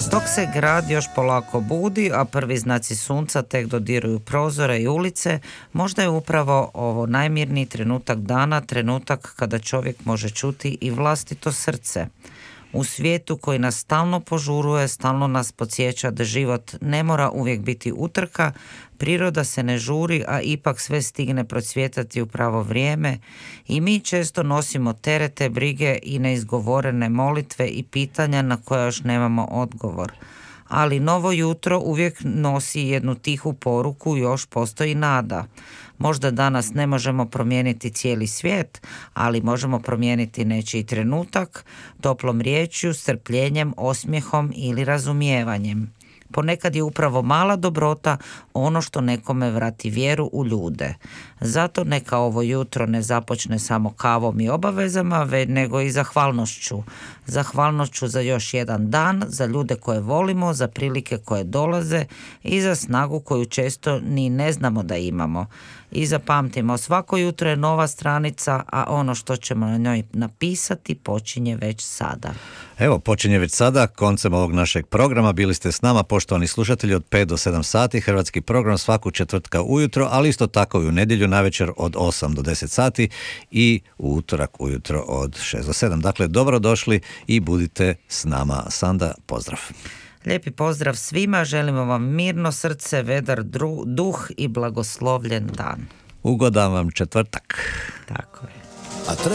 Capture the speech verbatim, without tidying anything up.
Dok se grad još polako budi, a prvi znaci sunca tek dodiruju prozore i ulice, možda je upravo ovo najmirniji trenutak dana, trenutak kada čovjek može čuti i vlastito srce. U svijetu koji nas stalno požuruje, stalno nas podsjeća da život ne mora uvijek biti utrka, priroda se ne žuri, a ipak sve stigne procvjetati u pravo vrijeme i mi često nosimo terete, brige i neizgovorene molitve i pitanja na koja još nemamo odgovor. Ali novo jutro uvijek nosi jednu tihu poruku, još postoji nada. Možda danas ne možemo promijeniti cijeli svijet, ali možemo promijeniti nečiji trenutak, toplom riječju, strpljenjem, osmijehom ili razumijevanjem. Ponekad je upravo mala dobrota ono što nekome vrati vjeru u ljude. Zato neka ovo jutro ne započne samo kavom i obavezama, već nego i zahvalnošću. Zahvalnošću za još jedan dan, za ljude koje volimo, za prilike koje dolaze i za snagu koju često ni ne znamo da imamo. I zapamtimo, svako jutro je nova stranica, a ono što ćemo na njoj napisati počinje već sada. Evo, počinje već sada, koncem ovog našeg programa. Bili ste s nama, poštovani slušatelji, od pet do sedam sati, hrvatski program svaku četvrtka ujutro, ali isto tako i u nedjelju navečer od osam do deset sati i u utorak ujutro od šest do sedam. Dakle, dobrodošli i budite s nama. Sanda, pozdrav. Lijepi pozdrav svima, želimo vam mirno srce, vedar dru, duh i blagoslovljen dan. Ugodan vam četvrtak. Tako je. A